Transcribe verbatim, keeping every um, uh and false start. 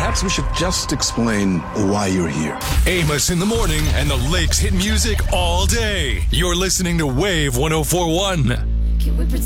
perhaps we should just explain why you're here. Amos in the morning and the Lakes hit music all day. You're listening to Wave one oh four one. Can we pretend